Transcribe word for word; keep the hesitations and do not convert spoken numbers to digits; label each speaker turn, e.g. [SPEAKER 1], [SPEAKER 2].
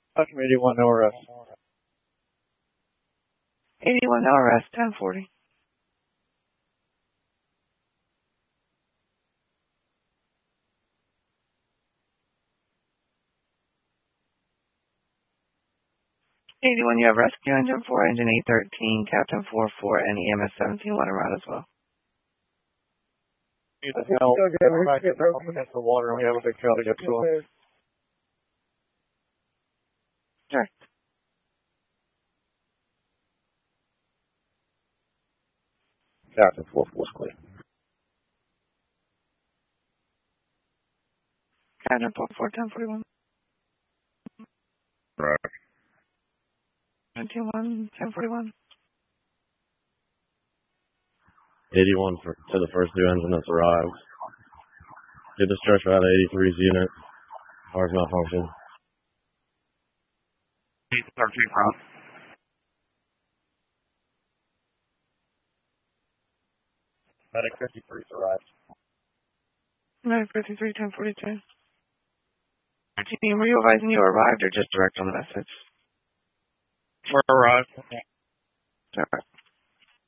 [SPEAKER 1] Customer eighty-one, no arrest.
[SPEAKER 2] eighty-one, no arrest, ten forty. eighty-one, you have rescue engine four, engine eight thirteen, captain four four, and E M S seventeen, water route as well.
[SPEAKER 1] Need the help. We're back up against the water, and we have a big tail to get to us.
[SPEAKER 2] Sure.
[SPEAKER 1] Captain four four is clear.
[SPEAKER 2] Captain four four, ten forty-one.
[SPEAKER 1] Right.
[SPEAKER 2] twenty-one, ten forty-one.
[SPEAKER 3] eighty-one for, to the first new engine that's arrived. Get the stretch out of eighty-three's unit. Car's malfunction.
[SPEAKER 1] eight thirteen front. Medic fifty-three's arrived.
[SPEAKER 2] Medic fifty-three, ten forty-two. Team, were you advising you arrived or just direct on the message?
[SPEAKER 1] We're arrived.
[SPEAKER 2] Sure.